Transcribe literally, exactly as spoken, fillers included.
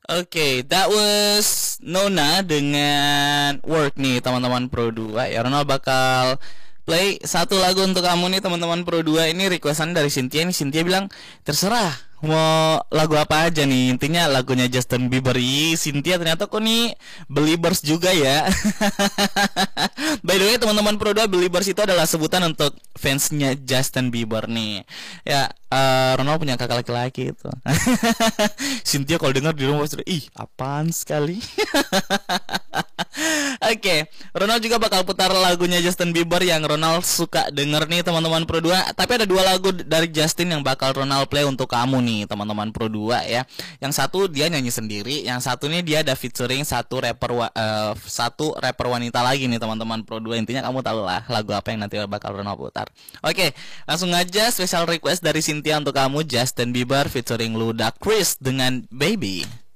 Oke, that was Nona dengan Work nih teman-teman Pro dua. Ya Ronald bakal play satu lagu untuk kamu nih teman-teman Pro dua. Ini requestan dari Cynthia nih. Cynthia bilang terserah mau lagu apa aja nih. Intinya lagunya Justin Bieber. Ih, Cynthia ternyata kok nih Beliebers juga ya. By the way teman-teman Pro dua, Beliebers itu adalah sebutan untuk fansnya Justin Bieber nih. Ya, uh, Ronald punya kakak laki-laki itu. Cynthia kalau dengar di rumah sudah, ih apaan sekali. Oke, okay. Ronald juga bakal putar lagunya Justin Bieber yang Ronald suka denger nih teman-teman Pro dua. Tapi ada dua lagu dari Justin yang bakal Ronald play untuk kamu nih teman-teman Pro dua ya. Yang satu dia nyanyi sendiri, yang satu nih dia ada featuring satu rapper uh, satu rapper wanita lagi nih teman-teman Pro dua. Intinya kamu tahu lah lagu apa yang nanti bakal Ronald putar. Oke, okay, langsung aja special request dari Cynthia untuk kamu, Justin Bieber featuring Ludacris dengan Baby.